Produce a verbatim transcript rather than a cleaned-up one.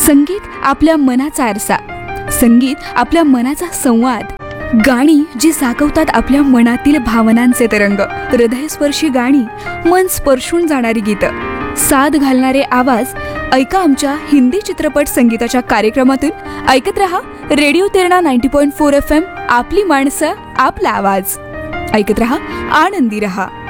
संगीत आपल्या मनाचा आरसा, संगीत आपल्या मनाचा संवाद, गाणी जी साकवतात आपल्या मनातील भावनांचे तरंग, हृदयस्पर्शी गाणी, मन स्पर्शून जाणारी गीतं, साद घालणारे आवाज. ऐका आमच्या हिंदी चित्रपट संगीताच्या कार्यक्रमातून. ऐकत रहा radio Terna ninety point four F M. आपली माणसं, आपला आवाज. ऐकत रहा, आनंदी रहा.